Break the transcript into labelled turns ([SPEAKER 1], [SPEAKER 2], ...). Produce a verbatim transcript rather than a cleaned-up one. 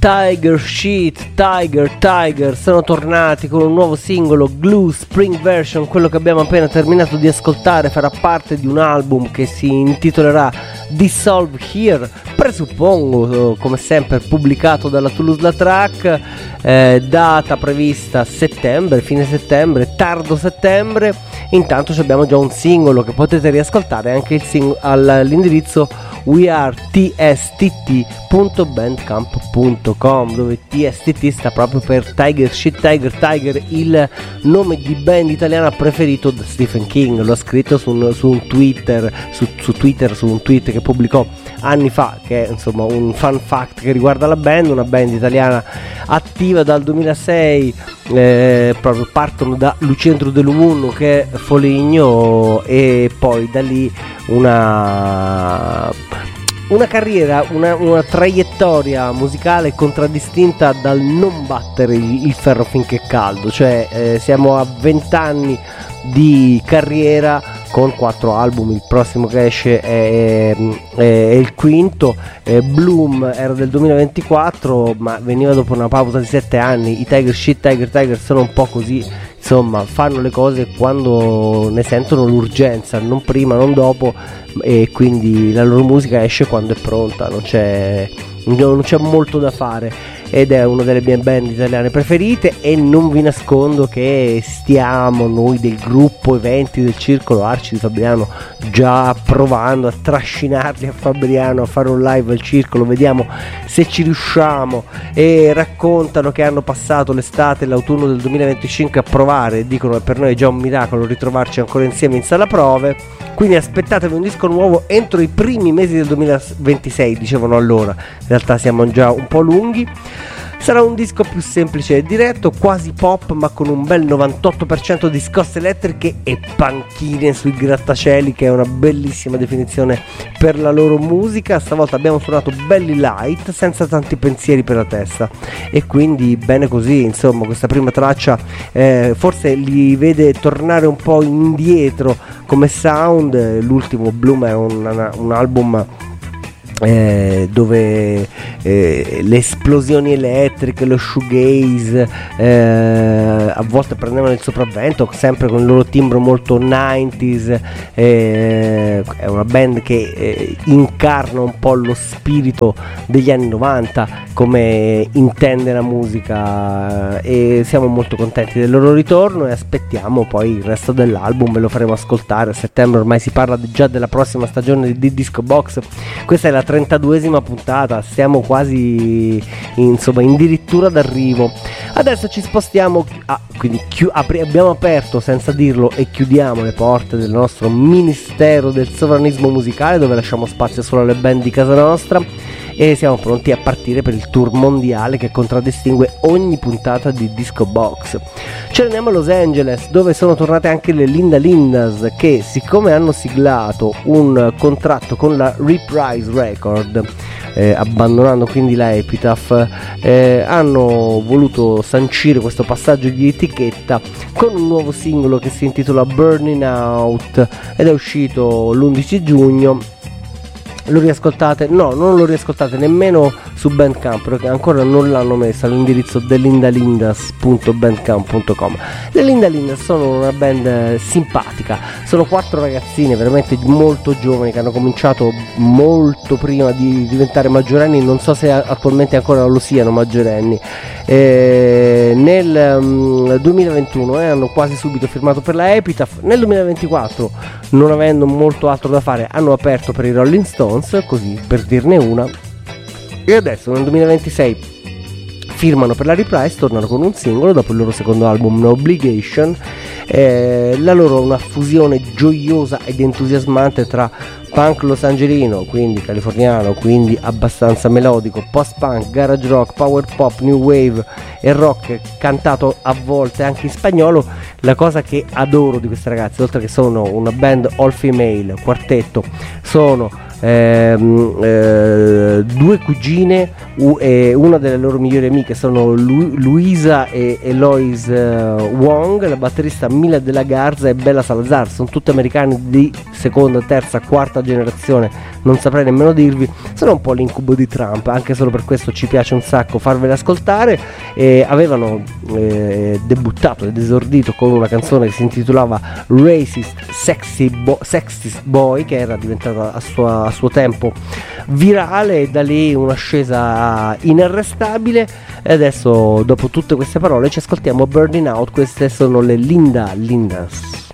[SPEAKER 1] Tiger Shit, Tiger, Tiger sono tornati con un nuovo singolo, Glue Spring Version. Quello che abbiamo appena terminato di ascoltare farà parte di un album che si intitolerà Dissolve Here, presuppongo come sempre pubblicato dalla Toulouse La Track, eh, data prevista settembre, fine settembre, tardo settembre. Intanto abbiamo già un singolo che potete riascoltare anche il sing- all'indirizzo we are t s t t punto bandcamp punto com, dove T S T T sta proprio per Tiger Shit, Tiger, Tiger, il nome di band italiana preferito da Stephen King. Lo ha scritto su un, su un Twitter, su, su Twitter, su un tweet che pubblicò anni fa, che è insomma un fun fact che riguarda la band, una band italiana attiva dal duemilasei, eh, proprio partono da Lucentro dell'Umunno, che è Foligno, e poi da lì una una carriera, una, una traiettoria musicale contraddistinta dal non battere il, il ferro finché è caldo, cioè eh, siamo a vent'anni di carriera con quattro album. Il prossimo che esce è, è, è il quinto. eh, Bloom era del duemilaventiquattro, ma veniva dopo una pausa di sette anni. I Tiger Shit, Tiger, Tiger sono un po' così, insomma, fanno le cose quando ne sentono l'urgenza, non prima, non dopo, e quindi la loro musica esce quando è pronta, non c'è, non c'è molto da fare, ed è una delle mie band italiane preferite. E non vi nascondo che stiamo noi del gruppo eventi del Circolo Arci di Fabriano già provando a trascinarli a Fabriano a fare un live al Circolo, vediamo se ci riusciamo. E raccontano che hanno passato l'estate e l'autunno del duemilaventicinque a provare, e dicono che per noi è già un miracolo ritrovarci ancora insieme in sala prove, quindi aspettatevi un disco nuovo entro i primi mesi del duemilaventisei, dicevano allora. In realtà siamo già un po' lunghi. Sarà un disco più semplice e diretto, quasi pop, ma con un bel novantotto per cento di scosse elettriche e panchine sui grattacieli, che è una bellissima definizione per la loro musica. Stavolta abbiamo suonato belli light, senza tanti pensieri per la testa, e quindi bene così. Insomma, questa prima traccia eh, forse li vede tornare un po' indietro come sound. L'ultimo Bloom è un, un album Eh, dove eh, le esplosioni elettriche, lo shoegaze eh, a volte prendevano il sopravvento, sempre con il loro timbro molto novanta. eh, è una band che eh, incarna un po' lo spirito degli anni novanta, come intende la musica, e siamo molto contenti del loro ritorno e aspettiamo poi il resto dell'album. Ve lo faremo ascoltare a settembre, ormai si parla già della prossima stagione di Disco Box. Questa è la trentaduesima puntata, siamo quasi insomma addirittura d'arrivo. Adesso ci spostiamo, ah, quindi chi- apri- abbiamo aperto senza dirlo e chiudiamo le porte del nostro ministero del sovranismo musicale, dove lasciamo spazio solo alle band di casa nostra, e siamo pronti a partire per il tour mondiale che contraddistingue ogni puntata di Disco Box. Ce ne andiamo a Los Angeles, dove sono tornate anche le Linda Lindas, che siccome hanno siglato un contratto con la Reprise Record, eh, abbandonando quindi la Epitaph, eh, hanno voluto sancire questo passaggio di etichetta con un nuovo singolo che si intitola Burning Out, ed è uscito l'undici giugno. Lo riascoltate? No, non lo riascoltate nemmeno su Bandcamp, perché ancora non l'hanno messo all'indirizzo delindalindas punto bandcamp punto com. Le Linda Lindas sono una band simpatica, sono quattro ragazzine veramente molto giovani che hanno cominciato molto prima di diventare maggiorenni, non so se attualmente ancora lo siano maggiorenni. Eh, nel um, duemilaventuno eh, hanno quasi subito firmato per la Epitaph. Nel duemilaventiquattro, non avendo molto altro da fare, hanno aperto per i Rolling Stones, così per dirne una, e adesso nel duemilaventisei firmano per la Reprise, tornano con un singolo dopo il loro secondo album No Obligation. Eh, la loro è una fusione gioiosa ed entusiasmante tra punk losangelino, quindi californiano, quindi abbastanza melodico, post-punk, garage rock, power pop, new wave e rock cantato a volte anche in spagnolo. La cosa che adoro di questi ragazzi, oltre che sono una band all female, quartetto, sono ehm, eh, due cugine, u- e una delle loro migliori amiche sono Lu- Luisa e Eloise eh, Wong, la batterista Mila de la Garza e Bella Salazar, sono tutti americani di seconda, terza, quarta generazione, non saprei nemmeno dirvi, sono un po' l'incubo di Trump, anche solo per questo ci piace un sacco farvele ascoltare. E avevano eh, debuttato ed esordito con una canzone che si intitolava Racist Sexy Bo- Sexist Boy, che era diventata a, sua, a suo tempo virale, e da lì un'ascesa inarrestabile. E adesso, dopo tutte queste parole, ci ascoltiamo Burning Out. Queste sono le Linda Lindas.